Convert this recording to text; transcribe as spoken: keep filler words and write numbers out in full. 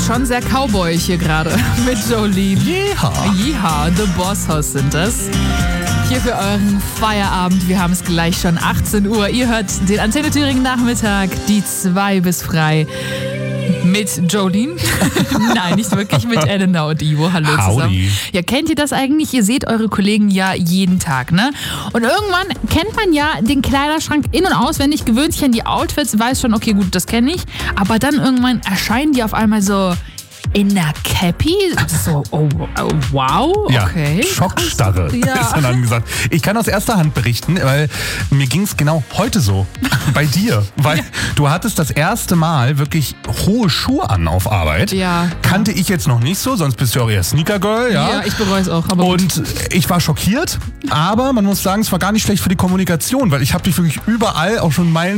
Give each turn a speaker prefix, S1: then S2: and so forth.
S1: ist schon sehr cowboyig hier gerade mit Jolene.
S2: Yeehaw.
S1: Yeehaw, The Boss House sind das. Hier für euren Feierabend. Wir haben es gleich schon achtzehn Uhr. Ihr hört den Antenne Thüringen Nachmittag, die zwei bis frei. Mit Jolene? Nein, nicht wirklich, mit Elena und Ivo. Hallo
S2: Howdy.
S1: zusammen. Ja, kennt ihr das eigentlich? Ihr seht eure Kollegen ja jeden Tag, ne? Und irgendwann kennt man ja den Kleiderschrank in- und auswendig, gewöhnt sich an die Outfits, weiß schon, okay, gut, das kenne ich. Aber dann irgendwann erscheinen die auf einmal so in der Cappy. So, oh, oh wow, okay.
S2: Ja, Schockstarre
S1: Ja.
S2: ist dann angesagt. Ich kann aus erster Hand berichten, weil mir ging es genau heute so. Bei dir. Weil
S1: Ja.
S2: du hattest das erste Mal wirklich hohe Schuhe an auf Arbeit.
S1: Ja.
S2: Kannte ich jetzt noch nicht so, sonst bist du auch eher Sneaker-Girl. Ja,
S1: Ja, ich bereue es auch. Aber gut.
S2: Und ich war schockiert, aber man muss sagen, es war gar nicht schlecht für die Kommunikation, weil ich habe dich wirklich überall auch schon Meilen